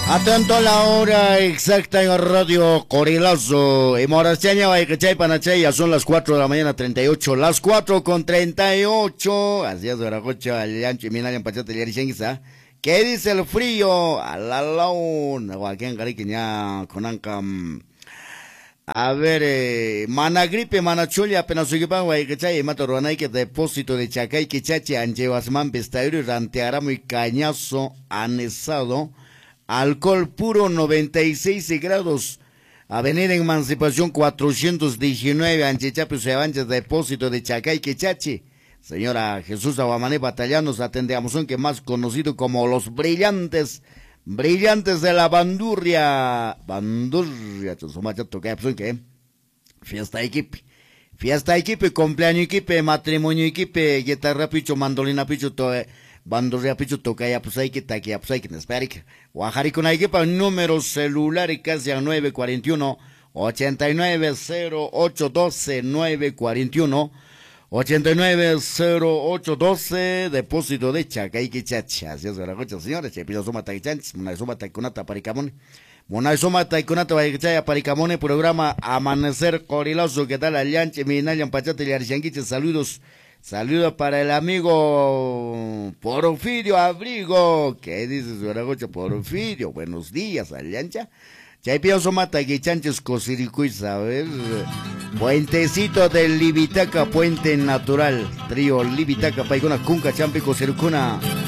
Atento a la hora exacta en Radio Corilazo. En Morasteña, Guaycachay, Panachay, ya son las 4 de la mañana, 38. Las 4:38. Así es, Veracocha, Allancho y Minayan Pachate, Yarichenguisa. ¿Qué dice el frío? A la launa, Guaquén, Gariquiña, Conancam. A ver, Managripe, Manachulia, apenas sugipan, Guaycachay, Matoronay, que depósito de Chacay, Quichache, Anchevasman, Pestairo, Rantearamo y Cañazo, anesado. Alcohol puro 96 grados. Avenida Emancipación 419, Anchichapi, Sebanches, depósito de Chacay, Quichachi. Señora Jesús Aguamané Batallanos, atendemos un que más conocido como los brillantes de la bandurria. Bandurria, ¿qué? Fiesta equipe, cumpleaños equipe, matrimonio equipe, guitarra picho, mandolina picho, todo. Bandurria pichu tocaya pues hay que taquia pues hay que esperar. Guajari con equipa número celular y casi a 941 890812 941 890812 depósito de Chacay Quichacha. Así es, Veracocha, señores. Chepila suma taichanchis, una suma taiconata paricamone. Una suma taiconata paricamone, programa Amanecer Corilazo, que tal Allanche, Minayan Pachate y Archanguiche, saludos. Saludos para el amigo Porfirio Abrigo. ¿Qué dices, Veracocha? Porfirio, buenos días, Aliancha. Chaypio Somata, Guichanches, Cosiricuy, ¿sabes? Puentecito del Libitaca, puente natural. Trío Libitaca, Paigona, Cunca, Champi, Cosiricuna.